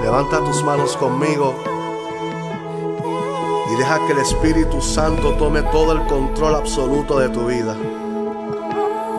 Levanta tus manos conmigo y deja que el Espíritu Santo tome todo el control absoluto de tu vida.